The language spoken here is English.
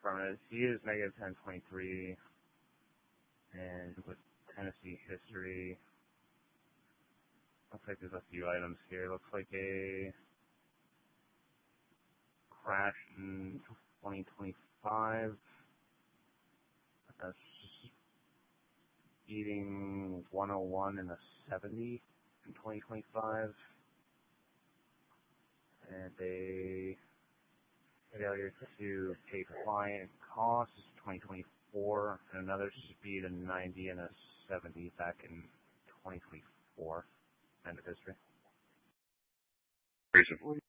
affirmative. He is negative 1023. And with Tennessee history, looks like there's a few items here. Looks like a crash in 2025. That's speeding 101 in a 70 in 2025. And a failure to pay client costs 2024, and another speed of 90 and a 70 back in 2024. End of history. Recently.